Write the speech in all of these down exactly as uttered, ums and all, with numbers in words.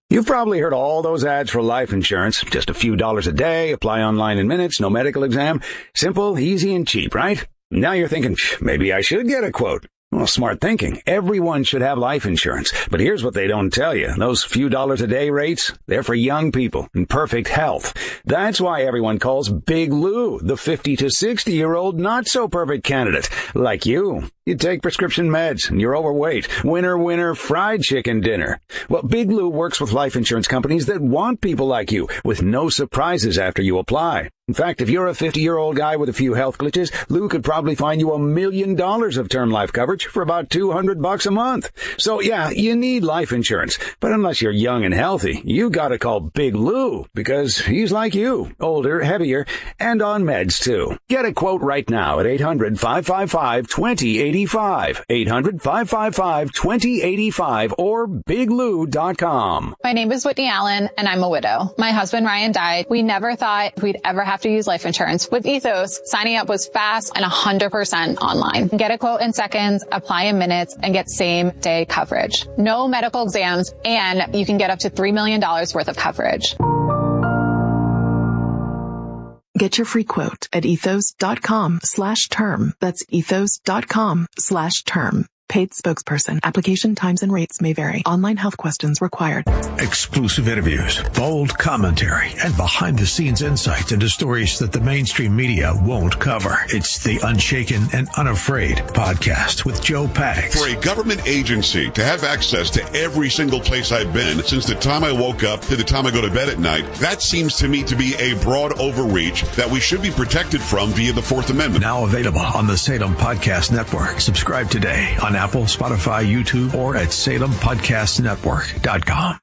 You've probably heard all those ads for life insurance. Just a few dollars a day, apply online in minutes, no medical exam. Simple, easy, and cheap, right? Now you're thinking, maybe I should get a quote. Well, smart thinking. Everyone should have life insurance. But here's what they don't tell you. Those few dollars a day rates, they're for young people in perfect health. That's why everyone calls Big Lou the fifty to sixty year old not so perfect candidate. Like you. You take prescription meds and you're overweight. Winner, winner, fried chicken dinner. Well, Big Lou works with life insurance companies that want people like you with no surprises after you apply. In fact, if you're a fifty-year-old guy with a few health glitches, Lou could probably find you a million dollars of term life coverage for about two hundred bucks a month. So yeah, you need life insurance. But unless you're young and healthy, you gotta call Big Lou because he's like you, older, heavier, and on meds too. Get a quote right now at eight hundred, five five five, two zero eight five. eight hundred, five five five, two zero eight five or big lou dot com. My name is Whitney Allen and I'm a widow. My husband Ryan died. We never thought we'd ever have to use life insurance. With Ethos, signing up was fast and one hundred percent online. Get a quote in seconds, apply in minutes, and get same day coverage. No medical exams, and you can get up to three million dollars worth of coverage. Get your free quote at ethos.com slash term. That's ethos.com slash term. Paid spokesperson. Application times and rates may vary. Online health questions required. Exclusive interviews, bold commentary, and behind-the-scenes insights into stories that the mainstream media won't cover. It's the Unshaken and Unafraid podcast with Joe Pags. For a government agency to have access to every single place I've been since the time I woke up to the time I go to bed at night, that seems to me to be a broad overreach that we should be protected from via the Fourth Amendment. Now available on the Salem Podcast Network. Subscribe today on Apple, Spotify, YouTube, or at salem podcast network dot com.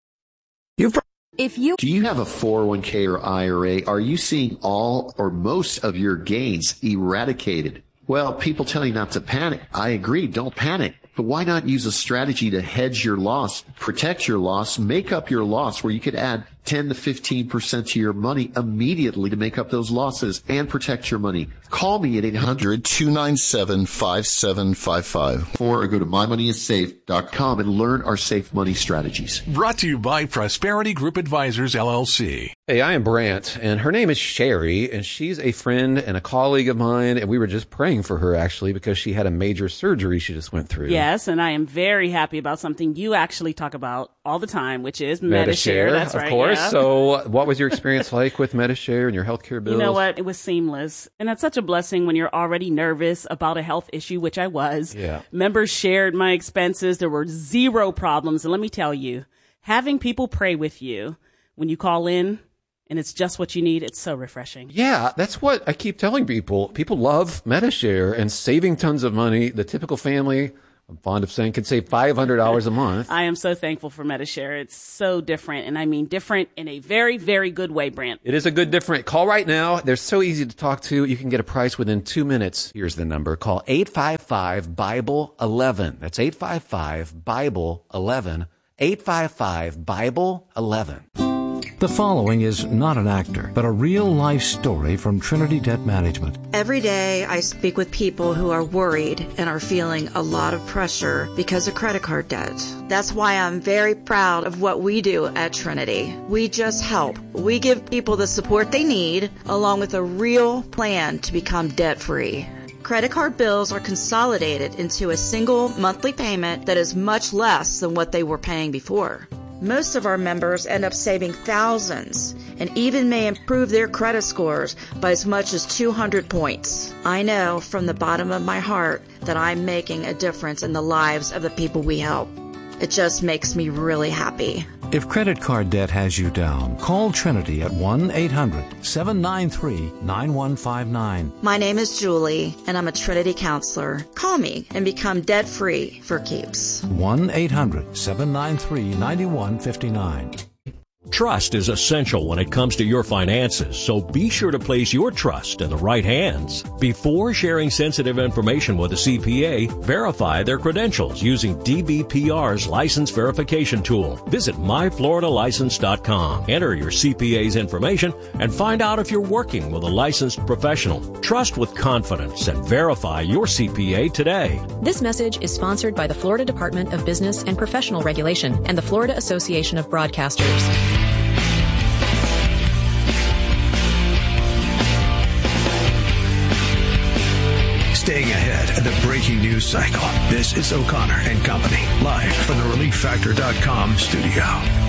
If you Do you have a four oh one k or I R A? Are you seeing all or most of your gains eradicated? Well, people tell you not to panic. I agree, don't panic. But why not use a strategy to hedge your loss, protect your loss, make up your loss where you could add ten to fifteen percent to your money immediately to make up those losses and protect your money? Call me at eight hundred, two nine seven, five seven five five or go to my money is safe dot com and learn our safe money strategies. Brought to you by Prosperity Group Advisors, L L C. Hey, I am Brant, and her name is Sherry, and she's a friend and a colleague of mine, and we were just praying for her, actually, because she had a major surgery she just went through. Yes, and I am very happy about something you actually talk about all the time, which is Medi-Share. That's of right, course. yeah. So what was your experience like with Medi-Share and your healthcare bills? You know what? It was seamless. And that's such a blessing when you're already nervous about a health issue, which I was. Yeah. Members shared my expenses. There were zero problems. And let me tell you, having people pray with you when you call in and it's just what you need, it's so refreshing. Yeah, that's what I keep telling people. People love Medi-Share and saving tons of money. The typical family, I'm fond of saying, can save five hundred dollars a month. I am so thankful for Medi-Share. It's so different, and I mean different in a very, very good way, Brant. It is a good different. Call right now. They're so easy to talk to. You can get a price within two minutes. Here's the number. Call eight five five, Bible eleven. That's eight five five, Bible eleven. eight five five, Bible eleven. The following is not an actor, but a real-life story from Trinity Debt Management. Every day I speak with people who are worried and are feeling a lot of pressure because of credit card debt. That's why I'm very proud of what we do at Trinity. We just help. We give people the support they need, along with a real plan to become debt-free. Credit card bills are consolidated into a single monthly payment that is much less than what they were paying before. Most of our members end up saving thousands and even may improve their credit scores by as much as two hundred points. I know from the bottom of my heart that I'm making a difference in the lives of the people we help. It just makes me really happy. If credit card debt has you down, call Trinity at one eight hundred, seven nine three, nine one five nine. My name is Julie, and I'm a Trinity counselor. Call me and become debt-free for keeps. one eight hundred, seven nine three, nine one five nine. Trust is essential when it comes to your finances, so be sure to place your trust in the right hands. Before sharing sensitive information with a C P A, verify their credentials using D B P R's license verification tool. Visit my florida license dot com. Enter your C P A's information and find out if you're working with a licensed professional. Trust with confidence and verify your C P A today. This message is sponsored by the Florida Department of Business and Professional Regulation and the Florida Association of Broadcasters. Staying ahead of the breaking news cycle. This is O'Connor and Company, live from the relief factor dot com studio.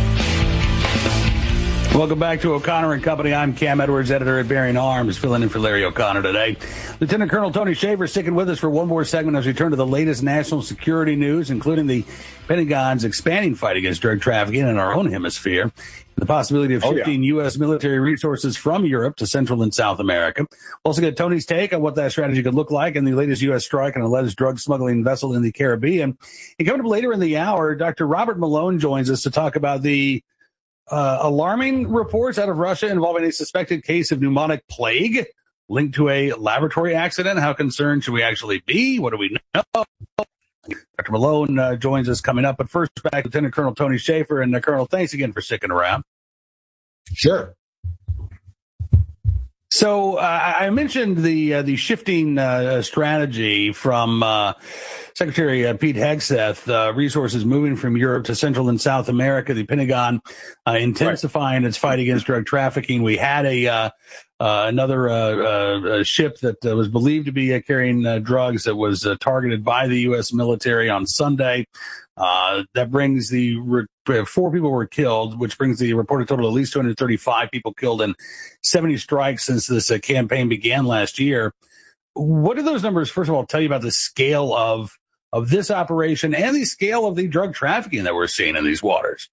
Welcome back to O'Connor and Company. I'm Cam Edwards, editor at Bearing Arms, filling in for Larry O'Connor today. Lieutenant Colonel Tony Shaffer sticking with us for one more segment as we turn to the latest national security news, including the Pentagon's expanding fight against drug trafficking in our own hemisphere, the possibility of shifting oh, yeah. U S military resources from Europe to Central and South America. We'll also get Tony's take on what that strategy could look like and the latest U S strike on an alleged drug smuggling vessel in the Caribbean. And coming up later in the hour, Doctor Robert Malone joins us to talk about the uh, alarming reports out of Russia involving a suspected case of pneumonic plague linked to a laboratory accident. How concerned should we actually be? What do we know? Doctor Malone uh, joins us coming up. But first, back to Lieutenant Colonel Tony Shaffer. And uh, Colonel, thanks again for sticking around. Sure. So uh, I mentioned the uh, the shifting uh, strategy from uh, Secretary uh, Pete Hegseth, uh, resources moving from Europe to Central and South America, the Pentagon uh, intensifying right. its fight against drug trafficking. We had a uh, uh, another uh, uh, ship that uh, was believed to be uh, carrying uh, drugs that was uh, targeted by the U S military on Sunday. Uh, that brings the re- four people were killed, which brings the reported total to at least two hundred thirty-five people killed and seventy strikes since this uh, campaign began last year. What do those numbers, first of all, tell you about the scale of of this operation and the scale of the drug trafficking that we're seeing in these waters?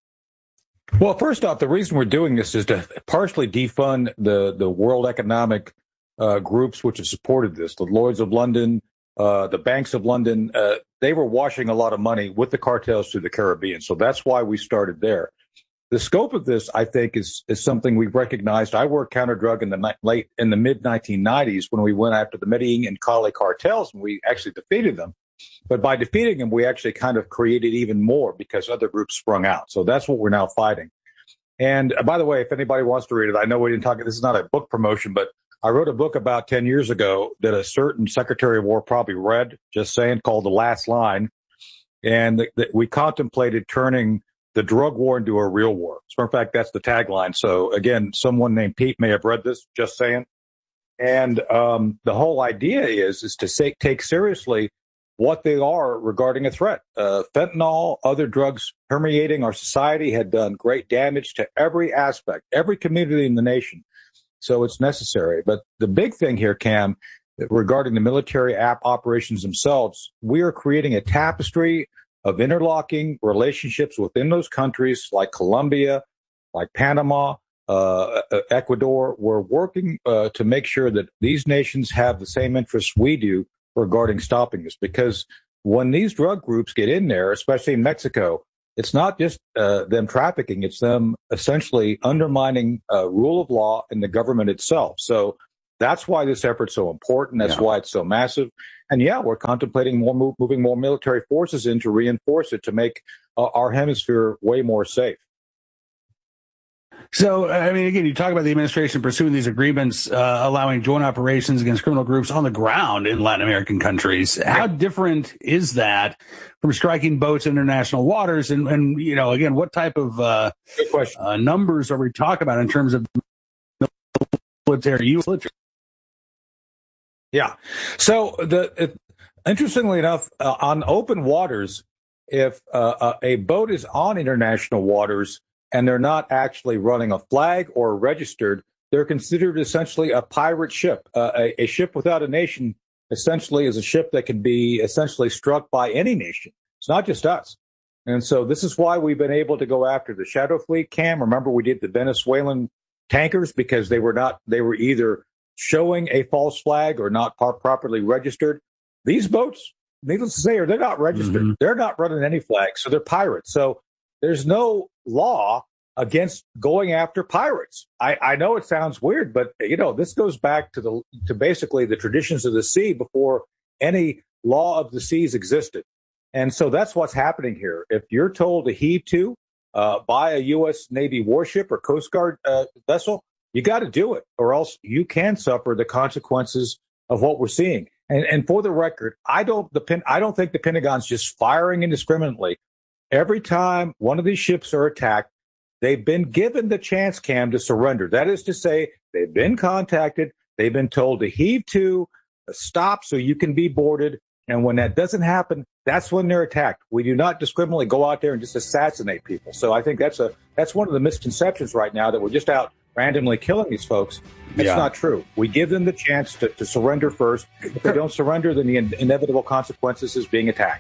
Well, first off, the reason we're doing this is to partially defund the, the world economic uh, groups which have supported this, the Lloyds of London, uh, the banks of London. Uh, they were washing a lot of money with the cartels through the Caribbean. So that's why we started there. The scope of this, I think, is is something we've recognized. I worked counter drug in the late in the mid nineteen nineties when we went after the Medellin and Cali cartels, and we actually defeated them. But by defeating them, we actually kind of created even more because other groups sprung out. So that's what we're now fighting. And uh, by the way, if anybody wants to read it, I know we didn't talk. This is not a book promotion, but I wrote a book about ten years ago that a certain Secretary of War probably read, just saying, called The Last Line. And th- th- we contemplated turning the drug war into a real war. So in fact, that's the tagline. So again, someone named Pete may have read this, just saying. And um, the whole idea is, is to say, take seriously what they are regarding a threat. Uh, fentanyl, other drugs permeating our society had done great damage to every aspect, every community in the nation. So it's necessary. But the big thing here, Cam, regarding the military app operations themselves, we are creating a tapestry of interlocking relationships within those countries like Colombia, like Panama, uh, Ecuador. We're working uh, to make sure that these nations have the same interests we do regarding stopping this, because when these drug groups get in there, especially in Mexico, it's not just uh, them trafficking, it's them essentially undermining uh, rule of law and the government itself. So that's why this effort's so important. That's yeah. why it's so massive. And yeah, we're contemplating more move, moving more military forces in to reinforce it, to make uh, our hemisphere way more safe. So, I mean, again, you talk about the administration pursuing these agreements, uh, allowing joint operations against criminal groups on the ground in Latin American countries. How different is that from striking boats in international waters? And, and you know, again, what type of uh, uh, numbers are we talking about in terms of military use? Yeah. So, the it, interestingly enough, uh, on open waters, if uh, a boat is on international waters and they're not actually running a flag or registered, they're considered essentially a pirate ship. Uh, a, a ship without a nation essentially is a ship that can be essentially struck by any nation. It's not just us. And so this is why we've been able to go after the Shadow Fleet, Cam. Remember, we did the Venezuelan tankers because they were not, they were either showing a false flag or not par- properly registered. These boats, needless to say, are they're not registered. Mm-hmm. They're not running any flags, so they're pirates. So there's no law against going after pirates. I, I know it sounds weird, but, you know, this goes back to the to basically the traditions of the sea before any law of the seas existed. And so that's what's happening here. If you're told to heave to uh, by a U S Navy warship or Coast Guard uh, vessel, you got to do it, or else you can suffer the consequences of what we're seeing. And, and for the record, I don't the I don't think the Pentagon's just firing indiscriminately. Every time one of these ships are attacked, they've been given the chance, Cam, to surrender. That is to say, they've been contacted, they've been told to heave to, stop so you can be boarded. And when that doesn't happen, that's when they're attacked. We do not discriminately go out there and just assassinate people. So I think that's a that's one of the misconceptions right now, that we're just out randomly killing these folks. It's yeah. not true. We give them the chance to, to surrender first. If they don't surrender, then the in- inevitable consequences is being attacked.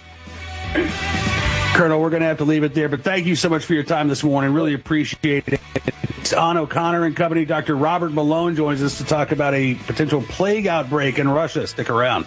Colonel, we're going to have to leave it there, but thank you so much for your time this morning. Really appreciate it. It's on O'Connor and Company. Doctor Robert Malone joins us to talk about a potential plague outbreak in Russia. Stick around.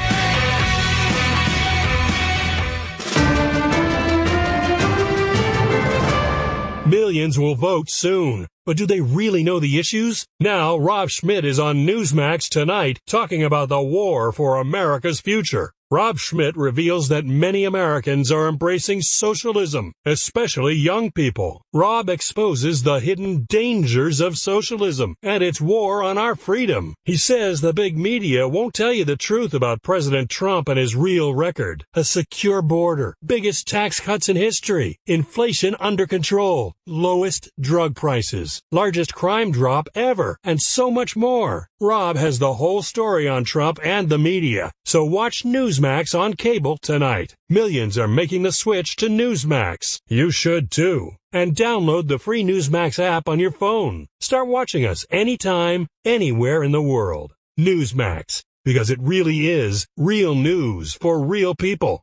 Millions will vote soon. But do they really know the issues? Now, Rob Schmidt is on Newsmax tonight talking about the war for America's future. Rob Schmidt reveals that many Americans are embracing socialism, especially young people. Rob exposes the hidden dangers of socialism and its war on our freedom. He says the big media won't tell you the truth about President Trump and his real record. A secure border, biggest tax cuts in history, inflation under control, lowest drug prices, largest crime drop ever, and so much more. Rob has the whole story on Trump and the media, so watch Newsmax on cable tonight. Millions are making the switch to Newsmax. You should too. And download the free Newsmax app on your phone. Start watching us anytime, anywhere in the world. Newsmax, because it really is real news for real people.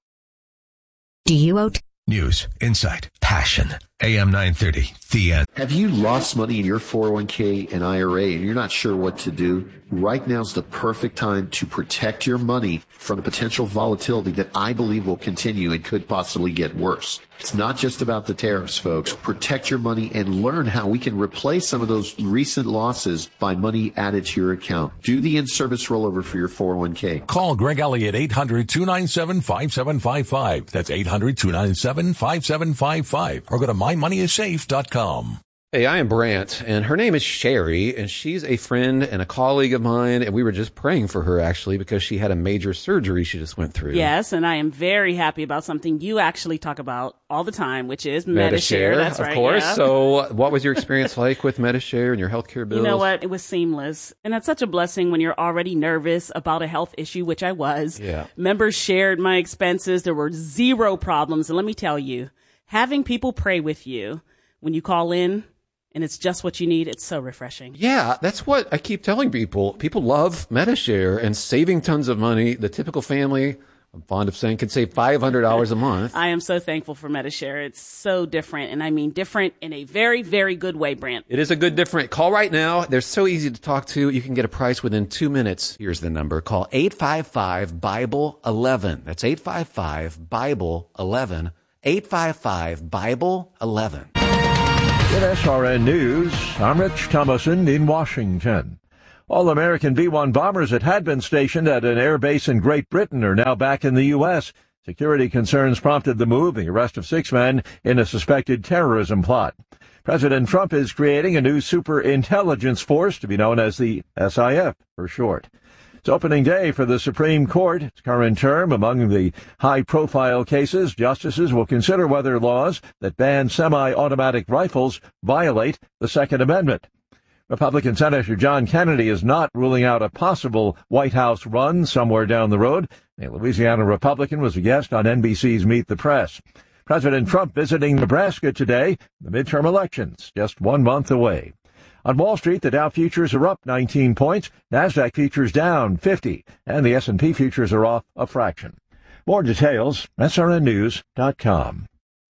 Do you owe... T- News, insight, passion. A M nine thirty, The End. Have you lost money in your four oh one k and I R A and you're not sure what to do? Right now is the perfect time to protect your money from the potential volatility that I believe will continue and could possibly get worse. It's not just about the tariffs, folks. Protect your money and learn how we can replace some of those recent losses by money added to your account. Do the in-service rollover for your four oh one k. Call Greg Elliott, eight hundred, two nine seven, five seven five five. That's eight hundred, two nine seven, five seven five five. Or go to my money is safe dot com. Hey, I am Brant, and her name is Sherry, and she's a friend and a colleague of mine, and we were just praying for her, actually, because she had a major surgery she just went through. Yes, and I am very happy about something you actually talk about all the time, which is Medi-Share. Medi-Share, That's of right, course. yeah. So what was your experience like with Medi-Share and your healthcare bills? You know what? It was seamless, and that's such a blessing when you're already nervous about a health issue, which I was. Yeah. Members shared my expenses. There were zero problems, and let me tell you, having people pray with you when you call in, and it's just what you need, it's so refreshing. Yeah, that's what I keep telling people. People love Medi-Share and saving tons of money. The typical family, I'm fond of saying, can save five hundred dollars a month. I am so thankful for Medi-Share. It's so different, and I mean different in a very, very good way, Brant. It is a good different. Call right now. They're so easy to talk to. You can get a price within two minutes. Here's the number. Call eight five five, Bible eleven. That's eight five five, Bible eleven. eight five five, Bible eleven. With S R N News, I'm Rich Thomason in Washington. All American B one bombers that had been stationed at an air base in Great Britain are now back in the U S. Security concerns prompted the move, the arrest of six men in a suspected terrorism plot. President Trump is creating a new super intelligence force to be known as the S I F for short. It's opening day for the Supreme Court. Its current term. Among the high-profile cases, justices will consider whether laws that ban semi-automatic rifles violate the Second Amendment. Republican Senator John Kennedy is not ruling out a possible White House run somewhere down the road. A Louisiana Republican was a guest on N B C's Meet the Press. President Trump visiting Nebraska today. The midterm elections just one month away. On Wall Street, the Dow futures are up nineteen points, NASDAQ futures down fifty, and the S and P futures are off a fraction. More details, S R N news dot com.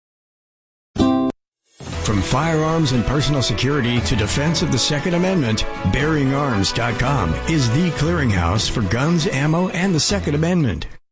From firearms and personal security to defense of the Second Amendment, Bearing Arms dot com is the clearinghouse for guns, ammo, and the Second Amendment.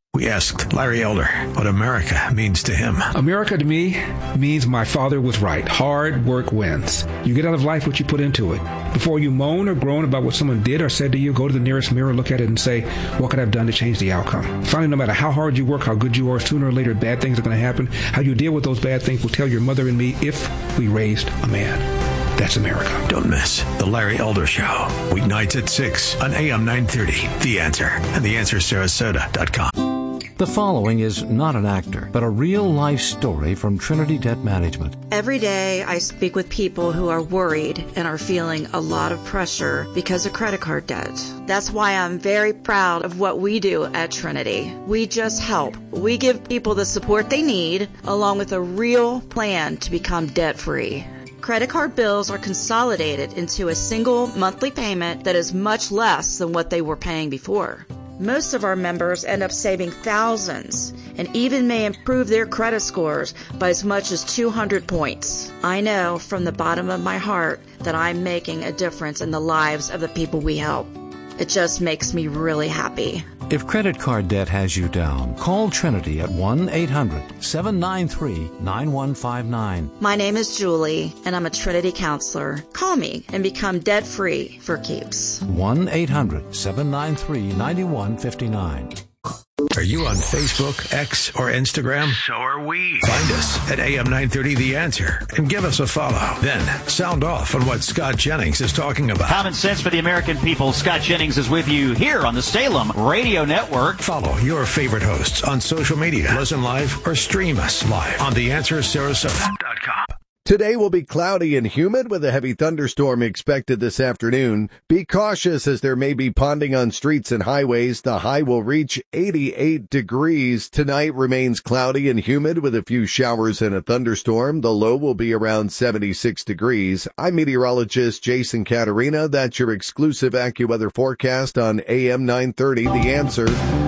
We asked Larry Elder what America means to him. America to me means my father was right. Hard work wins. You get out of life what you put into it. Before you moan or groan about what someone did or said to you, go to the nearest mirror, look at it and say, what could I have done to change the outcome? Finally, no matter how hard you work, how good you are, sooner or later bad things are going to happen. How you deal with those bad things will tell your mother and me if we raised a man. That's America. Don't miss The Larry Elder Show. Weeknights at six on A M nine thirty. The Answer and the answer sarasota dot com. The following is not an actor, but a real-life story from Trinity Debt Management. Every day I speak with people who are worried and are feeling a lot of pressure because of credit card debt. That's why I'm very proud of what we do at Trinity. We just help. We give people the support they need, along with a real plan to become debt-free. Credit card bills are consolidated into a single monthly payment that is much less than what they were paying before. Most of our members end up saving thousands and even may improve their credit scores by as much as two hundred points. I know from the bottom of my heart that I'm making a difference in the lives of the people we help. It just makes me really happy. If credit card debt has you down, call Trinity at one eight hundred seven nine three nine one five nine. My name is Julie, and I'm a Trinity counselor. Call me and become debt-free for keeps. one eight hundred seven nine three nine one five nine. Are you on Facebook, X, or Instagram? So are we. Find us at A M nine thirty The Answer and give us a follow. Then sound off on what Scott Jennings is talking about. Common sense for the American people. Scott Jennings is with you here on the Salem Radio Network. Follow your favorite hosts on social media. Listen live or stream us live on the answer sarasota dot com. Today will be cloudy and humid with a heavy thunderstorm expected this afternoon. Be cautious as there may be ponding on streets and highways. The high will reach eighty-eight degrees. Tonight remains cloudy and humid with a few showers and a thunderstorm. The low will be around seventy-six degrees. I'm meteorologist Jason Caterina. That's your exclusive AccuWeather forecast on A M nine thirty. The Answer.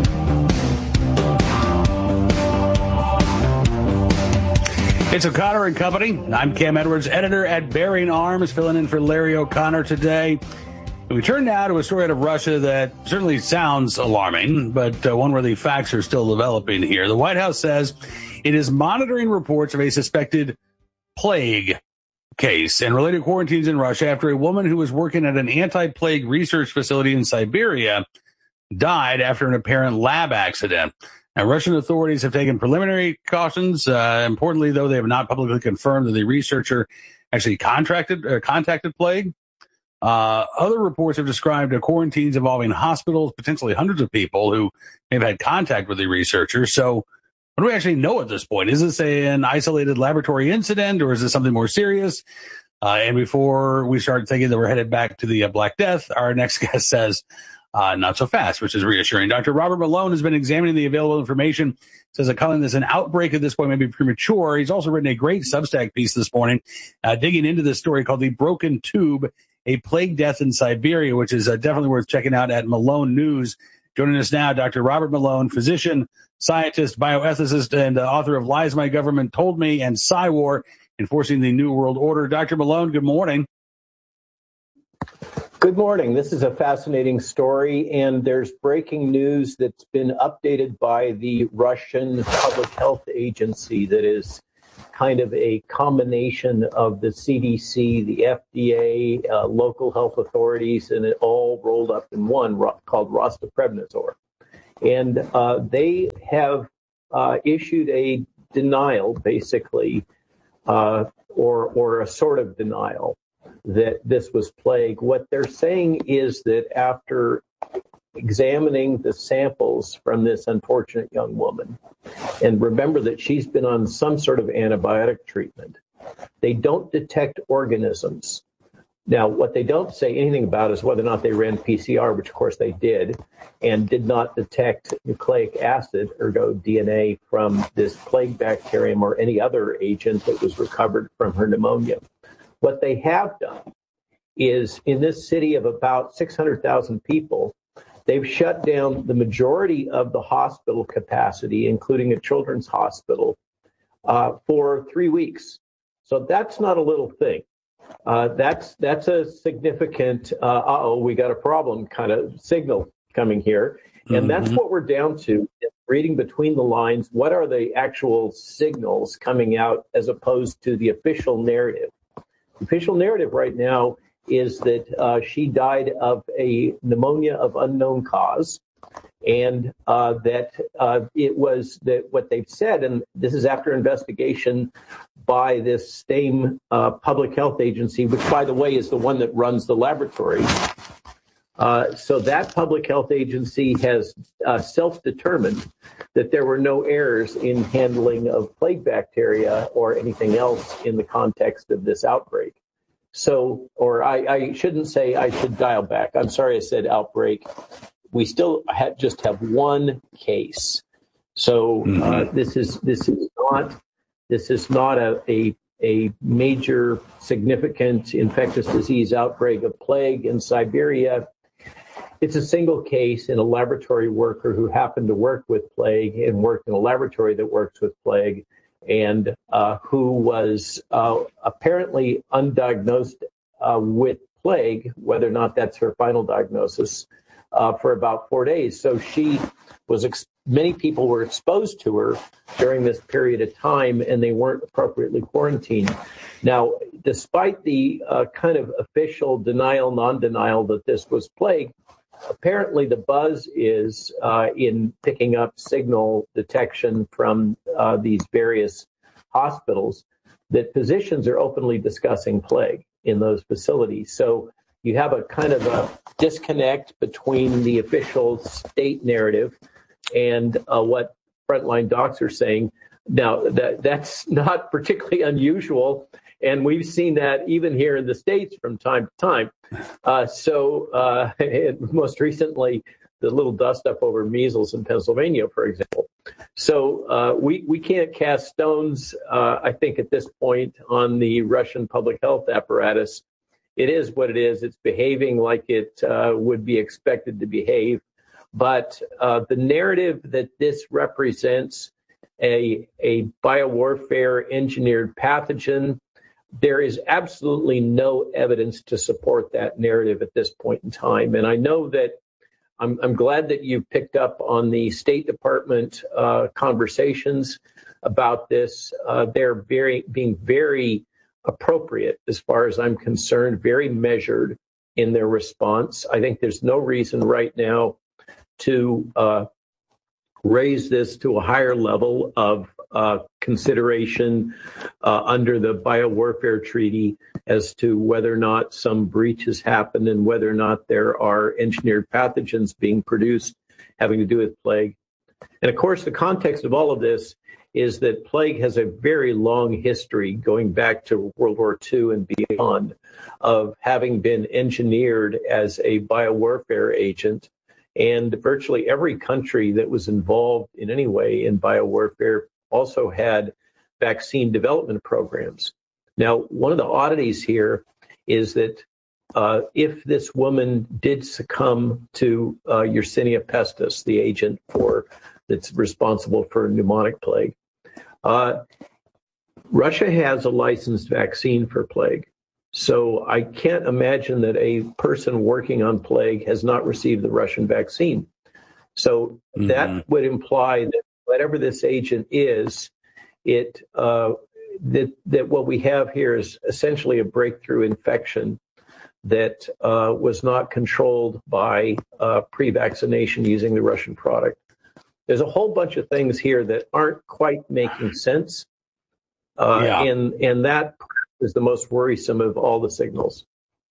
It's O'Connor and Company. I'm Cam Edwards, editor at Bearing Arms, filling in for Larry O'Connor today. And we turn now to a story out of Russia that certainly sounds alarming, but uh, one where the facts are still developing here. The White House says it is monitoring reports of a suspected plague case and related quarantines in Russia after a woman who was working at an anti-plague research facility in Siberia died after an apparent lab accident. Now, Russian authorities have taken preliminary cautions. Uh, importantly, though, they have not publicly confirmed that the researcher actually contracted or contacted plague. Uh, other reports have described quarantines involving hospitals, potentially hundreds of people who may have had contact with the researcher. So what do we actually know at this point? Is this a, an isolated laboratory incident, or is this something more serious? Uh, and before we start thinking that we're headed back to the uh, Black Death, our next guest says, Uh, not so fast, which is reassuring. Doctor Robert Malone has been examining the available information, says that calling this an outbreak at this point may be premature. He's also written a great Substack piece this morning, uh, digging into this story called The Broken Tube, a Plague Death in Siberia, which is uh, definitely worth checking out at Malone News. Joining us now, Doctor Robert Malone, physician, scientist, bioethicist, and uh, author of Lies My Government Told Me and Psywar, Enforcing the New World Order. Doctor Malone, good morning. Good morning. This is a fascinating story, and there's breaking news that's been updated by the Russian Public Health Agency that is kind of a combination of the C D C, the F D A, uh, local health authorities, and it all rolled up in one called Rostoprednadzor. And uh, they have uh, issued a denial, basically, uh, or or a sort of denial, that this was plague. What they're saying is that after examining the samples from this unfortunate young woman, and remember that she's been on some sort of antibiotic treatment, they don't detect organisms. Now, what they don't say anything about is whether or not they ran P C R, which of course they did, and did not detect nucleic acid, ergo D N A, from this plague bacterium or any other agent that was recovered from her pneumonia. What they have done is, in this city of about six hundred thousand people, they've shut down the majority of the hospital capacity, including a children's hospital, uh, for three weeks. So that's not a little thing. Uh, that's that's a significant, uh, uh-oh, we got a problem kind of signal coming here. And mm-hmm. that's what we're down to in reading between the lines, what are the actual signals coming out as opposed to the official narrative? The official narrative right now is that uh, she died of a pneumonia of unknown cause, and uh, that uh, it was that what they've said, and this is after investigation by this same uh, public health agency, which, by the way, is the one that runs the laboratory. Uh, so that public health agency has uh, self-determined that there were no errors in handling of plague bacteria or anything else in the context of this outbreak. So, or I, I shouldn't say I should dial back. I'm sorry I said outbreak. We still ha- just have one case. So mm-hmm. uh, this is this is not this is not a, a a major significant infectious disease outbreak of plague in Siberia. It's a single case in a laboratory worker who happened to work with plague and worked in a laboratory that works with plague, and uh, who was uh, apparently undiagnosed uh, with plague, whether or not that's her final diagnosis, uh, for about four days. So she was, ex- many people were exposed to her during this period of time, and they weren't appropriately quarantined. Now, despite the uh, kind of official denial, non-denial that this was plague, apparently the buzz is uh, in picking up signal detection from uh, these various hospitals that physicians are openly discussing plague in those facilities. So you have a kind of a disconnect between the official state narrative and uh, what frontline docs are saying. Now, that that's not particularly unusual, and we've seen that even here in the States from time to time. Uh, so uh, most recently, the little dust-up over measles in Pennsylvania, for example. So uh, we, we can't cast stones, uh, I think, at this point on the Russian public health apparatus. It is what it is. It's behaving like it uh, would be expected to behave. But uh, the narrative that this represents a, a biowarfare engineered pathogen, there is absolutely no evidence to support that narrative at this point in time. And I know that I'm, I'm glad that you picked up on the State Department uh, conversations about this. Uh, they're very being very appropriate as far as I'm concerned, very measured in their response. I think there's no reason right now to uh, raise this to a higher level of uh, consideration uh, under the biowarfare treaty as to whether or not some breach has happened and whether or not there are engineered pathogens being produced having to do with plague. And of course, the context of all of this is that plague has a very long history going back to World War Two and beyond of having been engineered as a biowarfare agent. And virtually every country that was involved in any way in biowarfare also had vaccine development programs. Now, one of the oddities here is that uh, if this woman did succumb to uh, Yersinia pestis, the agent for that's responsible for pneumonic plague, uh, Russia has a licensed vaccine for plague. So I can't imagine that a person working on plague has not received the Russian vaccine. So mm-hmm. that would imply that whatever this agent is, it uh, that that what we have here is essentially a breakthrough infection that uh, was not controlled by uh, pre-vaccination using the Russian product. There's a whole bunch of things here that aren't quite making sense, uh, yeah. and and that is the most worrisome of all the signals.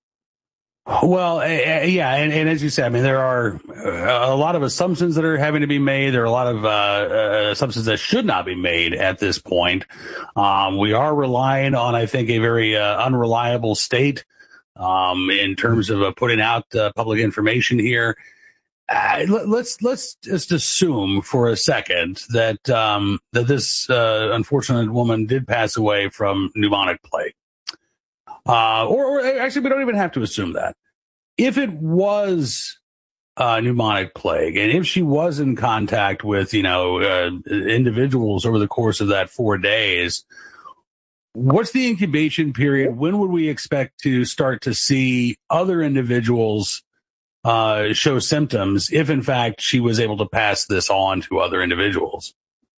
Well, uh, yeah, and, and as you said, I mean, there are a lot of assumptions that are having to be made. There are a lot of uh, uh, assumptions that should not be made at this point. Um, we are relying on, I think, a very uh, unreliable state um, in terms of uh, putting out uh, public information here. Uh, let's let's just assume for a second that um, that this uh, unfortunate woman did pass away from pneumonic plague. Uh, or, or actually, we don't even have to assume that. If it was uh, pneumonic plague, and if she was in contact with, you know, uh, individuals over the course of that four days, what's the incubation period? When would we expect to start to see other individuals uh, show symptoms if, in fact, she was able to pass this on to other individuals?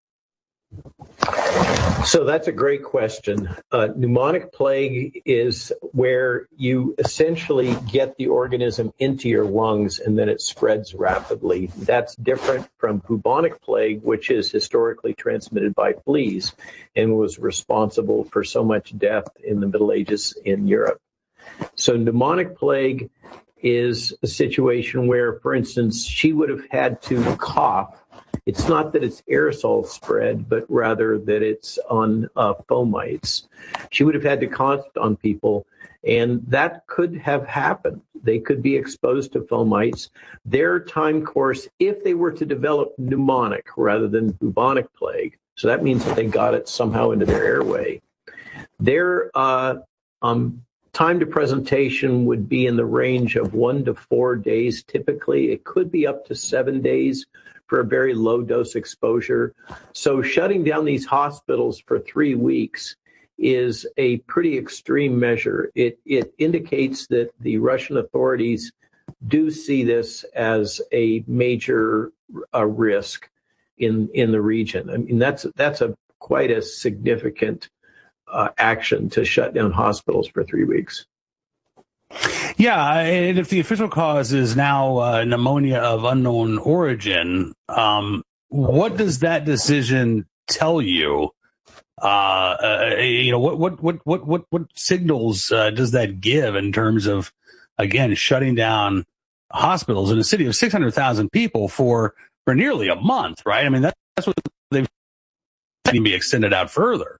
So that's a great question. Uh, pneumonic plague is where you essentially get the organism into your lungs and then it spreads rapidly. That's different from bubonic plague, which is historically transmitted by fleas and was responsible for so much death in the Middle Ages in Europe. So pneumonic plague is a situation where, for instance, she would have had to cough. It's not that it's aerosol spread, but rather that it's on uh, fomites. She would have had to cough on people, and that could have happened. They could be exposed to fomites. Their time course, if they were to develop pneumonic rather than bubonic plague, so that means that they got it somehow into their airway, their uh, um, time to presentation would be in the range of one to four days. Typically, it could be up to seven days for a very low dose exposure. So shutting down these hospitals for three weeks is a pretty extreme measure. It it indicates that the Russian authorities do see this as a major uh, risk in in the region. I mean, that's that's a quite a significant uh, action to shut down hospitals for three weeks. Yeah, and if the official cause is now uh, pneumonia of unknown origin, um, what does that decision tell you? Uh, uh, you know, what what what what what what signals uh, does that give in terms of, again, shutting down hospitals in a city of six hundred thousand people for for nearly a month, right? I mean, that, that's what they've can be extended out further.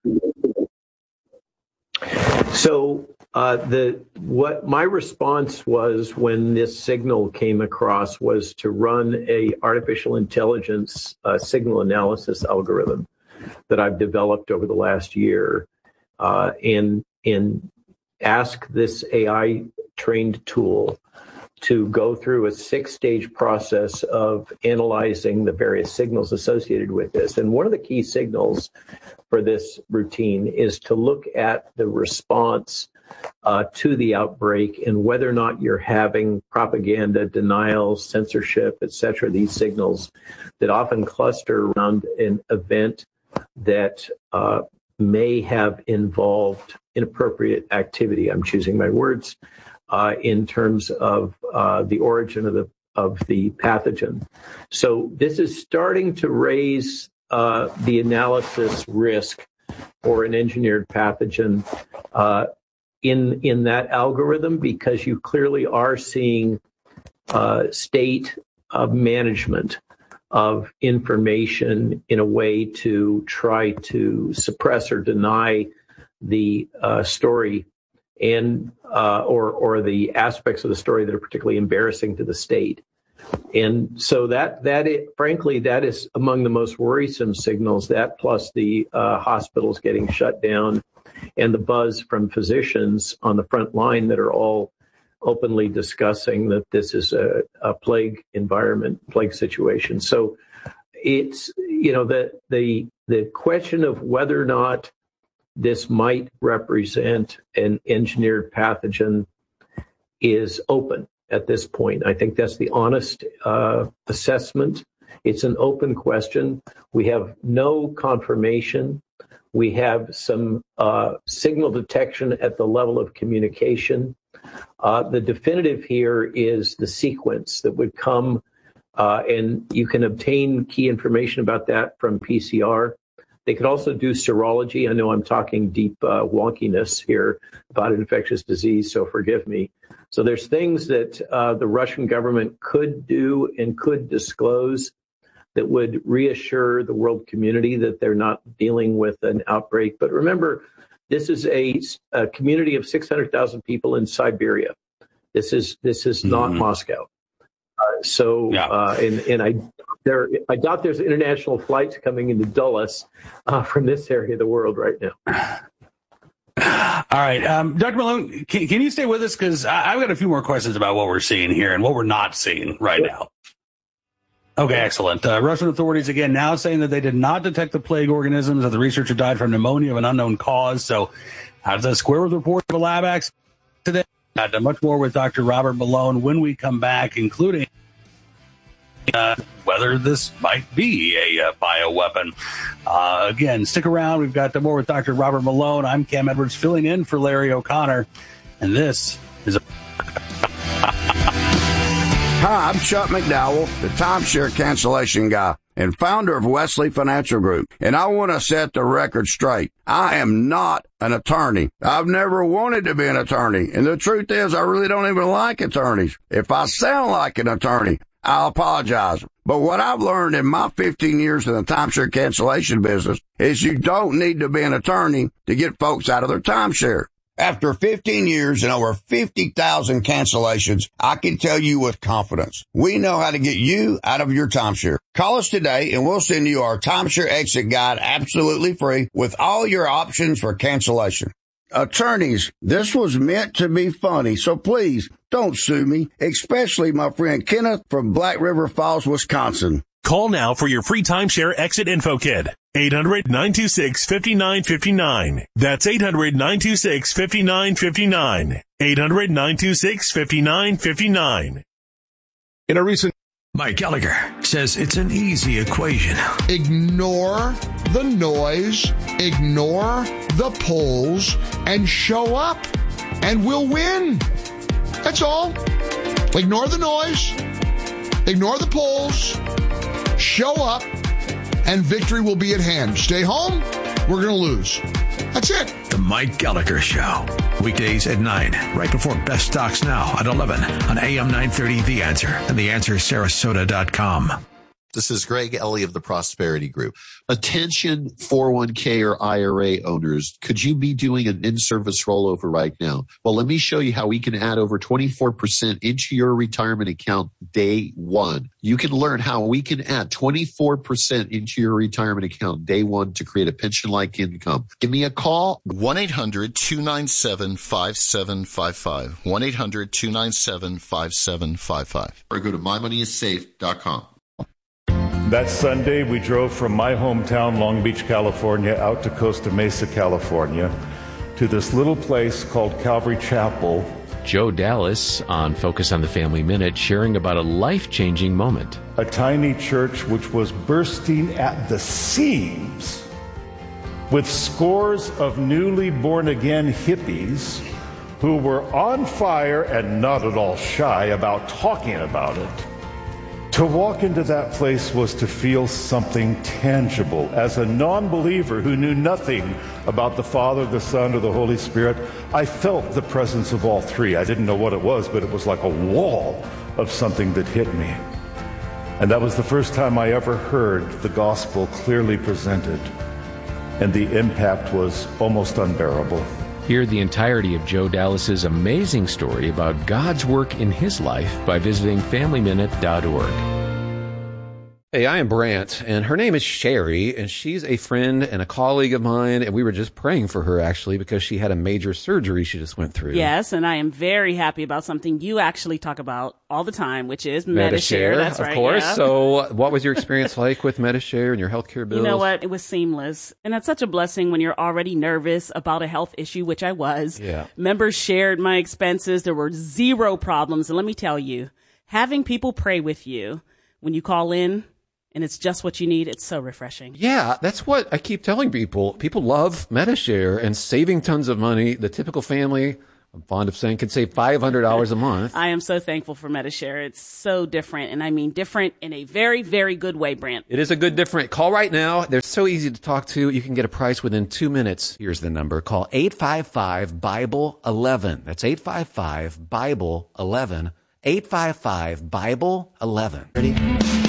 So uh, the what my response was when this signal came across was to run a artificial intelligence uh, signal analysis algorithm that I've developed over the last year, uh, and and ask this A I trained tool to go through a six-stage process of analyzing the various signals associated with this. And one of the key signals for this routine is to look at the response uh, to the outbreak and whether or not you're having propaganda, denial, censorship, et cetera, these signals that often cluster around an event that uh, may have involved inappropriate activity. I'm choosing my words. Uh, in terms of uh, the origin of the of the pathogen. So this is starting to raise uh, the analysis risk for an engineered pathogen uh, in in that algorithm, because you clearly are seeing uh, state of management of information in a way to try to suppress or deny the uh, story and uh, or or the aspects of the story that are particularly embarrassing to the state. And so that that it, frankly, that is among the most worrisome signals, that plus the uh, hospitals getting shut down and the buzz from physicians on the front line that are all openly discussing that this is a, a plague environment, plague situation. So it's, you know, the the the question of whether or not this might represent an engineered pathogen is open at this point. I think that's the honest uh, assessment. It's an open question. We have no confirmation. We have some uh, signal detection at the level of communication. Uh, the definitive here is the sequence that would come, uh, and you can obtain key information about that from P C R. They could also do serology. I know I'm talking deep uh, wonkiness here about an infectious disease, so forgive me. So there's things that uh, the Russian government could do and could disclose that would reassure the world community that they're not dealing with an outbreak. But remember, this is a, a community of six hundred thousand people in Siberia. This is this is not mm-hmm. Moscow. Uh, so, yeah. uh, and, and I there I doubt there's international flights coming into Dulles uh, from this area of the world right now. All right. Um, Doctor Malone, can, can you stay with us? Because I've got a few more questions about what we're seeing here and what we're not seeing right now. Okay, excellent. Uh, Russian authorities, again, now saying that they did not detect the plague organisms, that the researcher died from pneumonia of an unknown cause. So how does that square with the report of a lab accident? Uh, much more with Doctor Robert Malone when we come back, including uh, whether this might be a uh, bioweapon. Uh, again, stick around. We've got more with Doctor Robert Malone. I'm Cam Edwards filling in for Larry O'Connor, and this is a... Hi, I'm Chuck McDowell, the timeshare cancellation guy and founder of Wesley Financial Group, and I want to set the record straight. I am not an attorney. I've never wanted to be an attorney, and the truth is I really don't even like attorneys. If I sound like an attorney, I apologize. But what I've learned in my fifteen years in the timeshare cancellation business is you don't need to be an attorney to get folks out of their timeshare. After fifteen years and over fifty thousand cancellations, I can tell you with confidence, we know how to get you out of your timeshare. Call us today and we'll send you our timeshare exit guide absolutely free with all your options for cancellation. Attorneys, this was meant to be funny, so please don't sue me, especially my friend Kenneth from Black River Falls, Wisconsin. Call now for your free timeshare exit info kit. eight hundred, nine two six, five nine five nine. That's eight hundred, nine two six, five nine five nine. eight hundred, nine two six, five nine five nine. In a recent... Mike Gallagher says it's an easy equation. Ignore the noise, ignore the polls, and show up, and we'll win. That's all. Ignore the noise, ignore the polls, show up, and victory will be at hand. Stay home, we're going to lose. That's it. The Mike Gallagher Show. Weekdays at nine, right before Best Stocks Now at eleven on A M nine thirty The Answer and the answer sarasota dot com. This is Greg Ellie of the Prosperity Group. Attention four oh one k or I R A owners, could you be doing an in-service rollover right now? Well, let me show you how we can add over twenty-four percent into your retirement account day one. You can learn how we can add twenty-four percent into your retirement account day one to create a pension-like income. Give me a call. one eight hundred, two nine seven, five seven five five. one eight hundred, two nine seven, five seven five five. Or go to my money is safe dot com. That Sunday, we drove from my hometown, Long Beach, California, out to Costa Mesa, California, to this little place called Calvary Chapel. Joe Dallas on Focus on the Family Minute, sharing about a life-changing moment. A tiny church which was bursting at the seams with scores of newly born-again hippies who were on fire and not at all shy about talking about it. To walk into that place was to feel something tangible. As a non-believer who knew nothing about the Father, the Son, or the Holy Spirit, I felt the presence of all three. I didn't know what it was, but it was like a wall of something that hit me. And that was the first time I ever heard the gospel clearly presented. And the impact was almost unbearable. Hear the entirety of Joe Dallas's amazing story about God's work in his life by visiting family minute dot org. Hey, I am Brant, and her name is Sherry, and she's a friend and a colleague of mine, and we were just praying for her, actually, because she had a major surgery she just went through. Yes, and I am very happy about something you actually talk about all the time, which is Medi-Share. That's of right, course. yeah. So what was your experience like with Medi-Share and your healthcare bills? You know what? It was seamless. And that's such a blessing when you're already nervous about a health issue, which I was. Yeah. Members shared my expenses. There were zero problems. And let me tell you, having people pray with you when you call in, and it's just what you need, it's so refreshing. Yeah, that's what I keep telling people. People love Medi-Share and saving tons of money. The typical family, I'm fond of saying, can save five hundred dollars a month. I am so thankful for Medi-Share. It's so different, and I mean different in a very, very good way, Brant. It is a good different. Call right now. They're so easy to talk to. You can get a price within two minutes. Here's the number. Call eight five five, Bible eleven. That's eight five five, Bible eleven. eight five five, Bible eleven. Ready?